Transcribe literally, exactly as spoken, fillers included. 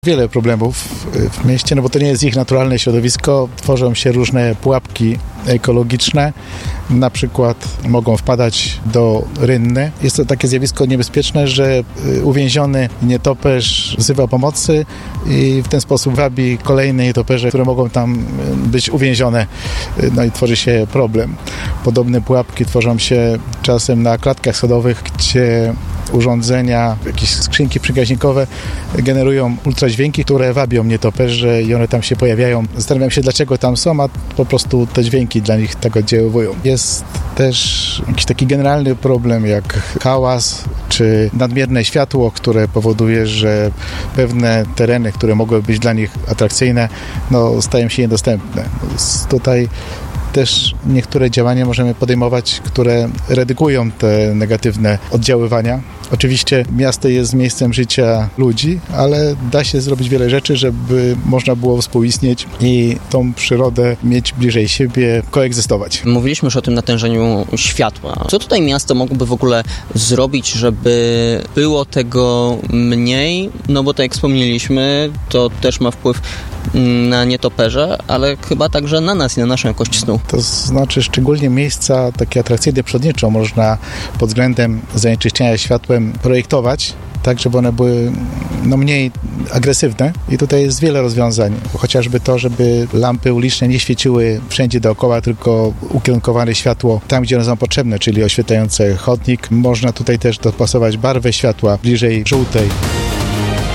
Wiele problemów w mieście, no bo to nie jest ich naturalne środowisko. Tworzą się różne pułapki ekologiczne. Na przykład mogą wpadać do rynny. Jest to takie zjawisko niebezpieczne, że uwięziony nietoperz wzywa pomocy i w ten sposób wabi kolejne nietoperze, które mogą tam być uwięzione. No i tworzy się problem. Podobne pułapki tworzą się czasem na klatkach schodowych, gdzie urządzenia, jakieś skrzynki przygaźnikowe generują ultradźwięki, które wabią nietoperze i one tam się pojawiają. Zastanawiam się, dlaczego tam są, a po prostu te dźwięki dla nich tak oddziaływują. Jest też jakiś taki generalny problem jak hałas czy nadmierne światło, które powoduje, że pewne tereny, które mogły być dla nich atrakcyjne, no, stają się niedostępne. Więc tutaj też niektóre działania możemy podejmować, które redukują te negatywne oddziaływania. Oczywiście miasto jest miejscem życia ludzi, ale da się zrobić wiele rzeczy, żeby można było współistnieć i tą przyrodę mieć bliżej siebie, koegzystować. Mówiliśmy już o tym natężeniu światła. Co tutaj miasto mogłoby w ogóle zrobić, żeby było tego mniej? No bo tak jak wspomnieliśmy, to też ma wpływ na nietoperze, ale chyba także na nas i na naszą jakość snu. To znaczy szczególnie miejsca takie atrakcyjne przyrodniczo można pod względem zanieczyszczenia światłem projektować, tak żeby one były no, mniej agresywne. I tutaj jest wiele rozwiązań. Chociażby to, żeby lampy uliczne nie świeciły wszędzie dookoła, tylko ukierunkowane światło tam, gdzie one są potrzebne, czyli oświetlające chodnik. Można tutaj też dopasować barwę światła bliżej żółtej.